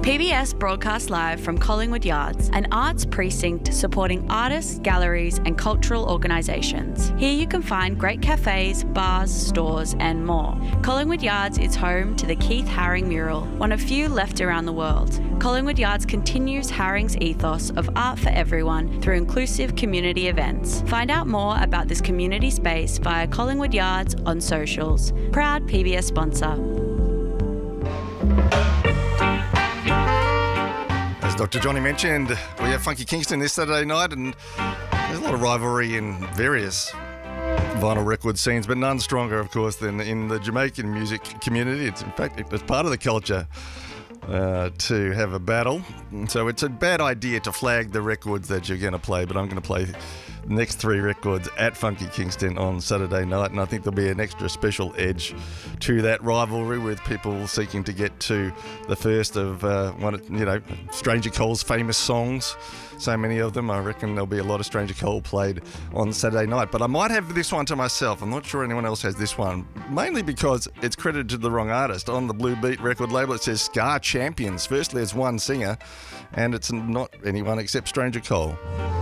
PBS broadcasts live from Collingwood Yards, an arts precinct supporting artists, galleries and cultural organisations. Here you can find great cafes, bars, stores and more. Collingwood Yards is home to the Keith Haring mural, one of few left around the world. Collingwood Yards continues Haring's ethos of art for everyone through inclusive community events. Find out more about this community space via Collingwood Yards on socials. Proud PBS sponsor. As Dr. Johnny mentioned, we have Funky Kingston this Saturday night, and there's a lot of rivalry in various vinyl record scenes, but none stronger, of course, than in the Jamaican music community. It's in fact, it's part of the culture to have a battle. So it's a bad idea to flag the records that you're going to play, but I'm going to play the next three records at Funky Kingston on Saturday night, and I think there'll be an extra special edge to that rivalry with people seeking to get to the first of Stranger Cole's famous songs. So many of them. I reckon there'll be a lot of Stranger Cole played on Saturday night. But I might have this one to myself. I'm not sure anyone else has this one, mainly because it's credited to the wrong artist. On the Blue Beat record label, it says Ska Champions. Firstly, it's one singer, and it's not anyone except Stranger Cole.